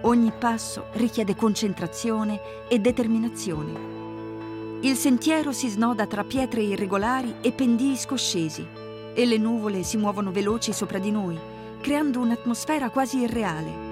Ogni passo richiede concentrazione e determinazione. Il sentiero si snoda tra pietre irregolari e pendii scoscesi e le nuvole si muovono veloci sopra di noi, creando un'atmosfera quasi irreale.